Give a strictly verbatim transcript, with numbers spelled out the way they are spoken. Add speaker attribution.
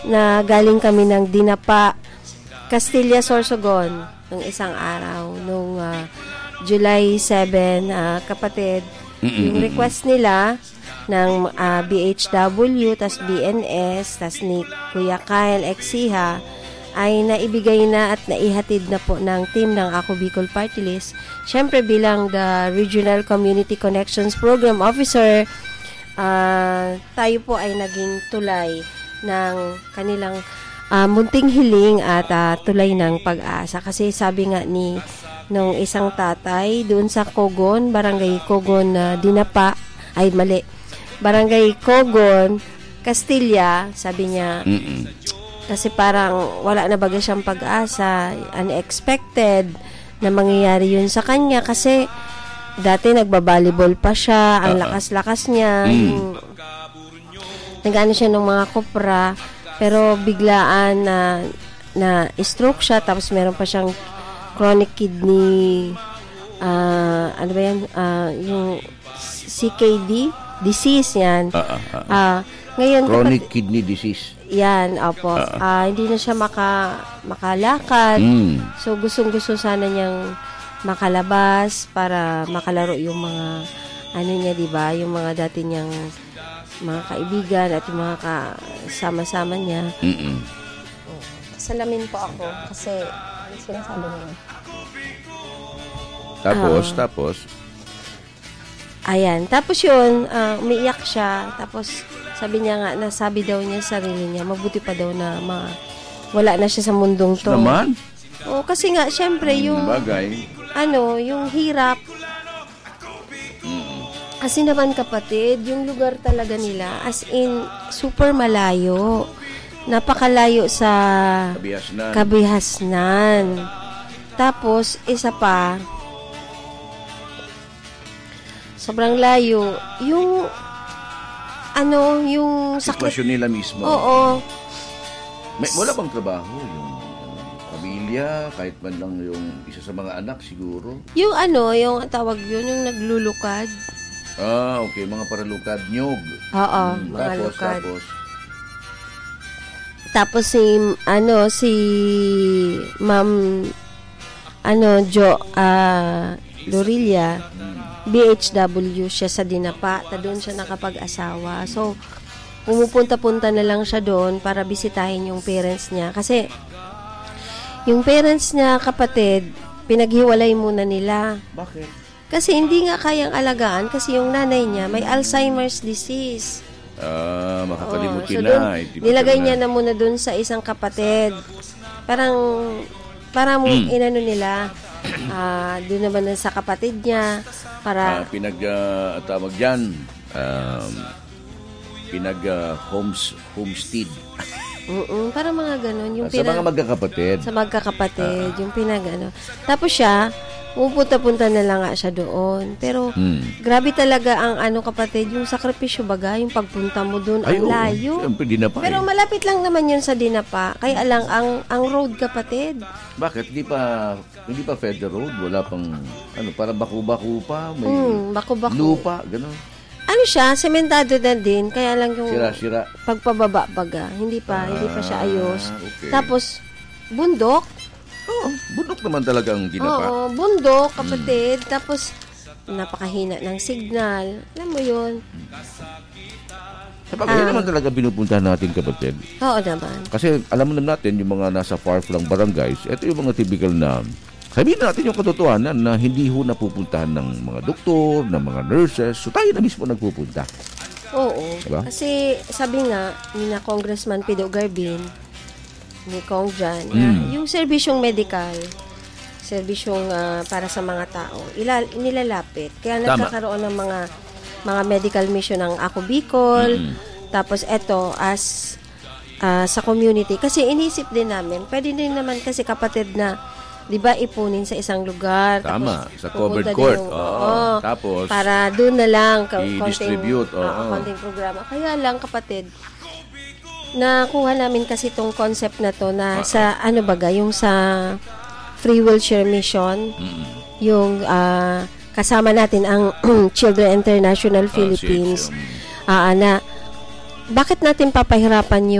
Speaker 1: na galing kami ng Dinapa, Castilla, Sorsogon, nung isang araw, nung uh, July seventh, uh, kapatid. Mm-mm. Yung request nila ng uh, B H W, tas B N S, tas ni Kuya Kyle Exiha, ay naibigay na at naihatid na po ng team ng Ako Bicol Party List. Siyempre bilang the Regional Community Connections Program Officer, uh, tayo po ay naging tulay ng kanilang uh, munting hiling at uh, tulay ng pag-asa. Kasi sabi nga ni nung isang tatay doon sa Kogon, Barangay Kogon na uh, Dinapa, ay mali, Barangay Kogon, Castilla, sabi niya, mm-mm. Kasi parang wala na baga siyang pag-asa, unexpected na mangyayari yun sa kanya kasi dati nagbabalibol pa siya, ang uh-huh. lakas-lakas niya, mm. yung, nag-ano siya ng mga kopra, pero biglaan na na stroke siya, tapos meron pa siyang chronic kidney uh, ano ba yan uh, yung C K D disease yan. Uh, uh, uh, uh, ngayon
Speaker 2: chronic
Speaker 1: kapat-
Speaker 2: kidney disease
Speaker 1: yan, opo. Uh, uh, hindi na siya maka, makalakad. Mm. So, gustong-gusto sana niyang makalabas para makalaro yung mga, ano niya, di ba? Yung mga dati niyang mga kaibigan at yung mga kasama-sama niya. Mm-mm. Salamin po ako kasi sinasabi niya.
Speaker 2: Tapos,
Speaker 1: uh,
Speaker 2: tapos?
Speaker 1: Ayan. Tapos yun, uh, umiiyak siya. Tapos, sabi niya nga, nasabi daw niya sa sarili niya, mabuti pa daw na ma, wala na siya sa mundong to.
Speaker 2: Naman?
Speaker 1: O, kasi nga, syempre, yung,
Speaker 2: bagay.
Speaker 1: ano, yung hirap. Mm. Kasi naman, kapatid, yung lugar talaga nila, as in, super malayo. Napakalayo sa
Speaker 2: Kabihasnan.
Speaker 1: Kabihasnan. Tapos, isa pa, sobrang layo. Yung, ano, yung
Speaker 2: sitwasyon nila mismo.
Speaker 1: Oo.
Speaker 2: May, wala bang trabaho? Yung um, pamilya, kahit man lang yung isa sa mga anak siguro?
Speaker 1: Yung ano, yung tawag yun, yung naglulukad.
Speaker 2: Ah, okay. Mga paralukad, nyog.
Speaker 1: Oo,
Speaker 2: hmm,
Speaker 1: mga
Speaker 2: tapos,
Speaker 1: lukad.
Speaker 2: Tapos,
Speaker 1: tapos si, ano, si Ma'am, ano, Jo, ah, uh, Dorilla, hmm. B H W siya sa Dinapa, ta doon siya nakapag-asawa. So, pumupunta-punta na lang siya doon para bisitahin yung parents niya. Kasi, yung parents niya, kapatid, pinaghiwalay muna nila.
Speaker 2: Bakit?
Speaker 1: Kasi hindi nga kayang alagaan kasi yung nanay niya may Alzheimer's disease.
Speaker 2: Ah, uh, makakalimutin
Speaker 1: oh, so
Speaker 2: na.
Speaker 1: Dun, nilagay na. niya na muna doon sa isang kapatid. Parang, parang mm. inano nila, uh, doon naman sa kapatid niya, para...
Speaker 2: Uh, pinag, uh, tawag dyan, um, pinag uh, homes, homestead.
Speaker 1: Mm para mga ganun. Yung
Speaker 2: uh, sa
Speaker 1: pinag,
Speaker 2: mga magkakapatid.
Speaker 1: Sa magkakapatid, uh, yung pinag, ano. Tapos siya, pupunta-punta na lang nga siya doon. Pero, hmm. grabe talaga ang ano kapatid, yung sakripisyo baga, yung pagpunta mo doon, ang layo.
Speaker 2: Siyempre, Dinapa.
Speaker 1: Pero
Speaker 2: eh.
Speaker 1: malapit lang naman yun sa Dinapa. Kaya lang, ang ang road kapatid.
Speaker 2: Bakit? Hindi pa, hindi pa federal road? Wala pang, ano, para baku-baku pa? May
Speaker 1: hmm, baku-baku.
Speaker 2: Lupa, gano'n.
Speaker 1: Ano siya, sementado na din, kaya lang yung
Speaker 2: sira-sira.
Speaker 1: Pagpababa baga. Hindi pa, ah, hindi pa siya ayos.
Speaker 2: Okay.
Speaker 1: Tapos, bundok.
Speaker 2: Oo, oh, bundok naman talaga ang Dinapa.
Speaker 1: Oo, bundok, kapatid. Hmm. Tapos, napakahina ng signal. Alam mo yun.
Speaker 2: Sa bagay ah. naman talaga pinupuntahan natin, kapatid.
Speaker 1: Oo naman.
Speaker 2: Kasi alam mo na natin, yung mga nasa far-flung barangays, ito yung mga typical na, sabihin natin yung katotohanan na hindi ho napupuntahan ng mga doktor, ng mga nurses. So tayo na mismo nagpupunta.
Speaker 1: Oo. Diba? Kasi sabi nga, ni na Congressman Pido Garbin, ni Kong Jan, mm. na yung serbisyong medical, serbisyong uh, para sa mga tao, ilal, nilalapit. Kaya
Speaker 2: Tama.
Speaker 1: Nagkakaroon ng mga mga medical mission ng Ako Bicol. Mm. Tapos eto, as uh, sa community. Kasi inisip din namin, pwede din naman kasi kapatid na, di ba, ipunin sa isang lugar.
Speaker 2: Tama,
Speaker 1: tapos,
Speaker 2: sa covered court. Yung,
Speaker 1: oo,
Speaker 2: oh, tapos,
Speaker 1: para doon na lang,
Speaker 2: i-distribute.
Speaker 1: Konting, uh, konting programa. Kaya lang, kapatid, nakuha namin kasi itong concept na to na uh-huh. sa, ano baga, yung sa Free Wheelchair Mission, mm-hmm. yung uh, kasama natin ang Children International Philippines, uh, na bakit natin papahirapan yung